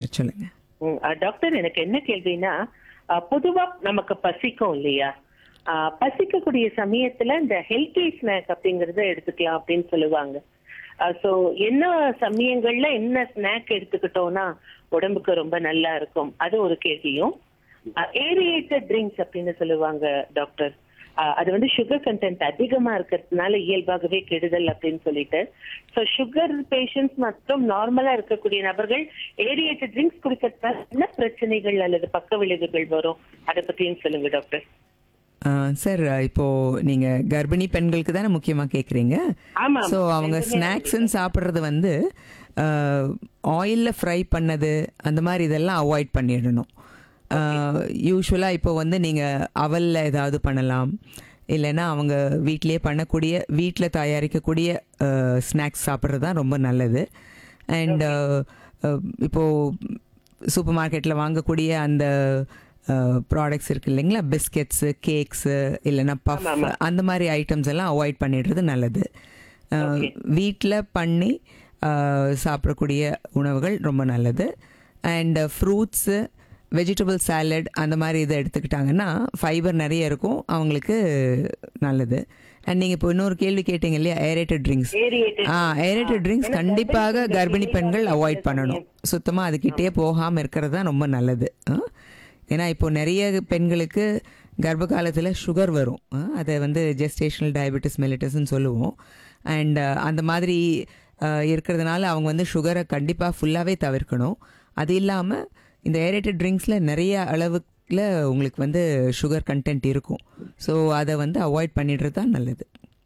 சொல்லுங்க. டாக்டர், எனக்கு என்ன கேள்வினா, பொதுவா நமக்கு பசிக்கும் இல்லையா? பசிக்கக்கூடிய சமயத்துல இந்த ஹெல்தி ஸ்நாக் அப்படிங்கறத எடுத்துக்கலாம் அப்படின்னு சொல்லுவாங்க. சோ என்ன சமயங்கள்ல என்ன ஸ்நாக் எடுத்துக்கிட்டோம்னா உடம்புக்கு ரொம்ப நல்லா இருக்கும்? அது ஒரு கேள்வியும். ஏரியேட்டட் ட்ரிங்க்ஸ் அப்படின்னு சொல்லுவாங்க டாக்டர். அது வந்து சுகர் கண்டென்ட் அதிகமா இருக்கிறதுனால இயல்பாகவே கெடுதல் அப்படின்னு சொல்லிட்டு, ஸோ சுகர் பேஷண்ட்ஸ் மற்றும் நார்மலா இருக்கக்கூடிய நபர்கள் ஏரியேட்டட் ட்ரிங்க்ஸ் குடிக்கிறதுனால என்ன பிரச்சனைகள் அல்லது பக்க விளைவுகள் வரும்? அதை பத்தியும் சொல்லுங்க டாக்டர். சார், இப்போ நீங்க கர்ப்பிணி பெண்களுக்கு தானே முக்கியமா கேக்குறீங்க. ஆமா. ஸோ அவங்க ஸ்நாக்ஸ்ன்னு சாப்பிட்றது வந்து ஆயிலில் ஃப்ரை பண்ணது அந்த மாதிரி இதெல்லாம் அவாய்ட் பண்ணிடணும். யூஸ்வலாக இப்போ வந்து நீங்கள் அவலில் ஏதாவது பண்ணலாம், இல்லைன்னா அவங்க வீட்டிலேயே பண்ணக்கூடிய வீட்டில் தயாரிக்கக்கூடிய ஸ்நாக்ஸ் சாப்பிட்றது தான் ரொம்ப நல்லது. அண்ட் இப்போது சூப்பர் மார்க்கெட்டில் வாங்கக்கூடிய அந்த ப்ராடக்ட்ஸ் இருக்குது இல்லைங்களா, பிஸ்கெட்ஸு, கேக்ஸு, இல்லைன்னா பஃப், அந்த மாதிரி ஐட்டம்ஸ் எல்லாம் அவாய்ட் பண்ணிடுறது நல்லது. வீட்டில் பண்ணி சாப்பிடக்கூடிய உணவுகள் ரொம்ப நல்லது. அண்ட் ஃப்ரூட்ஸு, வெஜிடபிள் சாலட் அந்த மாதிரி இதை எடுத்துக்கிட்டாங்கன்னா ஃபைபர் நிறைய இருக்கும், அவங்களுக்கு நல்லது. அண்ட் நீங்கள் இப்போ இன்னொரு கேள்வி கேட்டீங்க இல்லையா, ஏரேட்டட் ட்ரிங்க்ஸ். ஏரேட்டட் ட்ரிங்க்ஸ் கண்டிப்பாக கர்ப்பிணி பெண்கள் அவாய்ட் பண்ணணும். சுத்தமாக அதுக்கிட்டே போகாமல் இருக்கிறது தான் ரொம்ப நல்லது. ஏன்னா இப்போது நிறைய பெண்களுக்கு கர்ப்ப காலத்தில் சுகர் வரும். அதை வந்து ஜெஸ்டேஷனல் டயபெட்டிஸ் மெலிட்டஸ்ன்னு சொல்லுவோம். அண்ட் அந்த மாதிரி இருக்கிறதுனால அவங்க வந்து சுகரை கண்டிப்பாக ஃபுல்லாகவே தவிர்க்கணும். அது இல்லாமல் இந்த ஏரேட்டட் ட்ரிங்க்ஸில் நிறைய அளவுக்குல உங்களுக்கு வந்து சுகர் கண்டென்ட் இருக்கும். ஸோ அதை வந்து அவாய்ட் பண்ணிடுறது தான் நல்லது.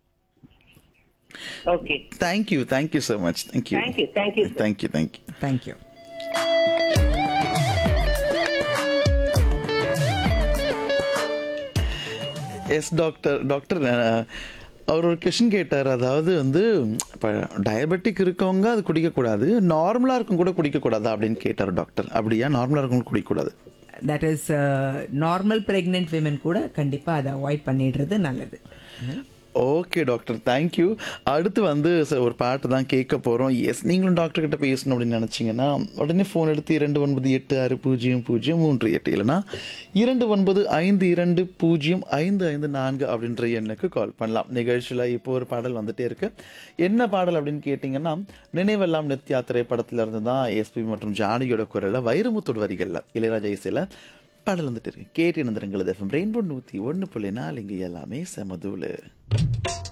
Okay, thank you so much. Thank you. Yes doctor அவர் ஒரு கொஷின் கேட்டார். அதாவது வந்து இப்போ டயபெட்டிக் இருக்கவங்க அது குடிக்கக்கூடாது, நார்மலாக இருக்கும் கூட குடிக்கக்கூடாதா அப்படின்னு கேட்டார் டாக்டர். அப்படியா? நார்மலாக இருக்கவங்க குடிக்கக்கூடாது. That is normal pregnant women கூட கண்டிப்பாக அதை அவாய்ட் பண்ணிடுறது நல்லது. Okay doctor, thank you. அடுத்து வந்து ஒரு பாட்டு தான் கேட்க போகிறோம். எஸ், நீங்களும் டாக்டர்கிட்ட பேசணும் அப்படின்னு நினச்சிங்கன்னா உடனே ஃபோன் எடுத்து 29860038 இல்லைனா 2952055554 அப்படின்ற எண்ணுக்கு கால் பண்ணலாம். நிகழ்ச்சியில் இப்போ ஒரு பாடல் வந்துட்டே இருக்கு. என்ன பாடல் அப்படின்னு கேட்டிங்கன்னா, நினைவெல்லாம் நித்யா திரைப்படத்தில் இருந்து தான் எஸ்பி மற்றும் ஜானகியோட குரலில் வைரமுத்தோட வரிகளில் இளையராஜா இசையில் பாடல் வந்துட்டு இருக்கு. கேட்டு இணைந்திருங்கள். FM ரெயின்போ 101.4, இங்கே எல்லாமே செமதூளு.